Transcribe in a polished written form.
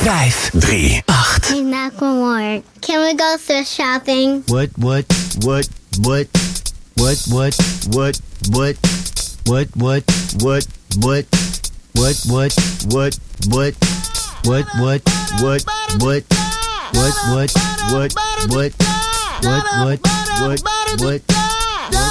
5, 3, 8. Hey, Macklemore, can we go thrift shopping? What? What?